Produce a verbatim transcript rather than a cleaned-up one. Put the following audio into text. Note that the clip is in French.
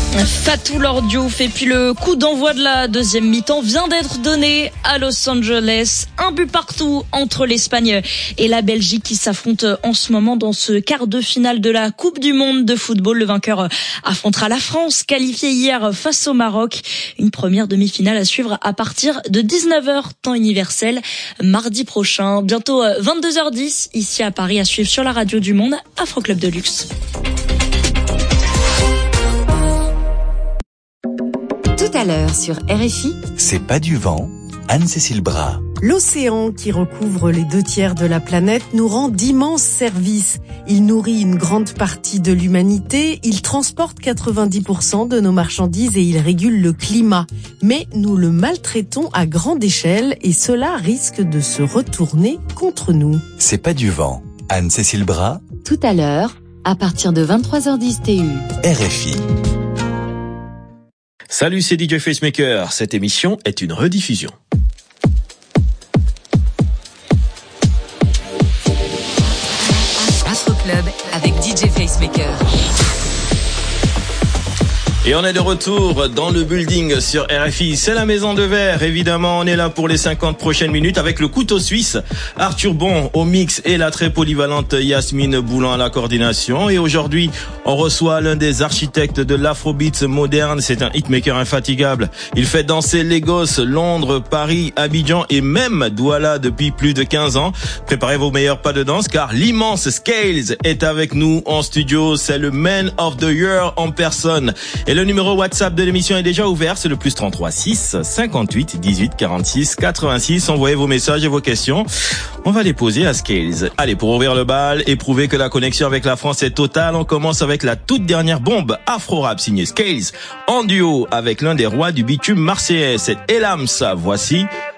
Fatou Lord Diouf. Et puis le coup d'envoi de la deuxième mi-temps vient d'être donné à Los Angeles. Un but partout entre l'Espagne et la Belgique qui s'affrontent en ce moment dans ce quart de finale de la Coupe du Monde de football. Le vainqueur affrontera la France, qualifiée hier face au Maroc. Une première demi-finale à suivre à partir de dix-neuf heures, temps universel, mardi prochain. Bientôt vingt-deux heures dix, ici à Paris, à suivre sur la radio du Monde, Afro Club de Luxe. Tout à l'heure sur R F I. C'est pas du vent, Anne-Cécile Bras. L'océan, qui recouvre les deux tiers de la planète, nous rend d'immenses services. Il nourrit une grande partie de l'humanité, il transporte quatre-vingt-dix pour cent de nos marchandises et il régule le climat. Mais nous le maltraitons à grande échelle et cela risque de se retourner contre nous. C'est pas du vent, Anne-Cécile Bras. Tout à l'heure, à partir de vingt-trois heures dix T U. R F I. Salut, c'est D J Facemaker. Cette émission est une rediffusion. Afro Club avec D J Facemaker. Et on est de retour dans le building sur R F I. C'est la Maison de Verre. Évidemment, on est là pour les cinquante prochaines minutes avec le couteau suisse. Arthur Bon au mix et la très polyvalente Yasmine Boulan à la coordination. Et aujourd'hui, on reçoit l'un des architectes de l'afrobeat moderne. C'est un hitmaker infatigable. Il fait danser Lagos, Londres, Paris, Abidjan et même Douala depuis plus de quinze ans. Préparez vos meilleurs pas de danse car l'immense Scales est avec nous en studio. C'est le Man of the Year en personne. Et le numéro WhatsApp de l'émission est déjà ouvert, c'est le plus trente-trois six cinquante-huit dix-huit quarante-six quatre-vingt-six. Envoyez vos messages et vos questions. On va les poser à Scales. Allez, pour ouvrir le bal et prouver que la connexion avec la France est totale, on commence avec la toute dernière bombe afro-rap signée Scales en duo avec l'un des rois du bitume marseillais. C'est Elamsa. Voici